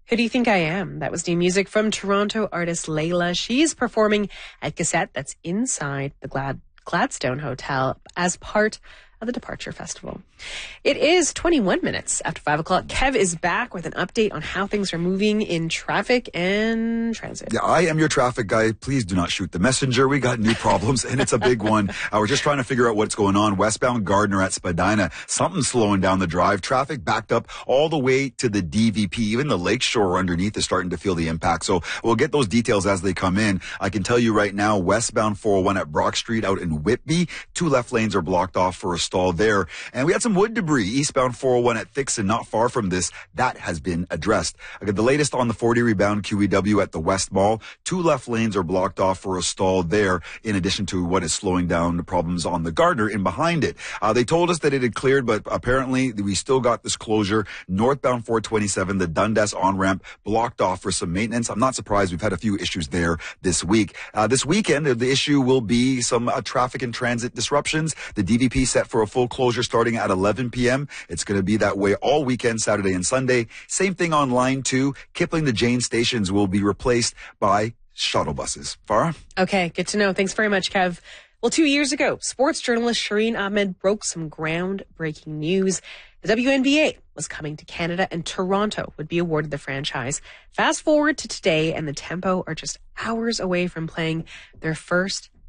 Who Do You Think I Am? That was new music from Toronto artist Layla. She's performing at Cassette, that's inside the Gladstone Hotel, as part of the Departure Festival. It is 21 minutes after 5 o'clock. Kev is back with an update on how things are moving in traffic and transit. Yeah, I am your traffic guy. Please do not shoot the messenger. We got new problems, and it's a big one. We're just trying to figure out what's going on. Westbound Gardner at Spadina. Something's slowing down the drive. Traffic backed up all the way to the DVP. Even the Lakeshore underneath is starting to feel the impact. So we'll get those details as they come in. I can tell you right now, westbound 401 at Brock Street out in Whitby. 2 left lanes are blocked off for a stall there. And we had some wood debris eastbound 401 at Thixon, not far from this. That has been addressed. I got the latest on the 40 rebound QEW at the West Mall. 2 left lanes are blocked off for a stall there, in addition to what is slowing down the problems on the Gardner in behind it. They told us that it had cleared, but apparently we still got this closure. Northbound 427, the Dundas on-ramp, blocked off for some maintenance. I'm not surprised. We've had a few issues there this week. This weekend, the issue will be some traffic and transit disruptions. The DVP set for a full closure starting at 11 p.m. It's going to be that way all weekend, Saturday and Sunday. Same thing on line 2. Kipling to Jane stations will be replaced by shuttle buses. Farah? Okay, good to know. Thanks very much, Kev. Well, 2 years ago, sports journalist Shireen Ahmed broke some groundbreaking news. The WNBA was coming to Canada and Toronto would be awarded the franchise. Fast forward to today and the Tempo are just hours away from playing their first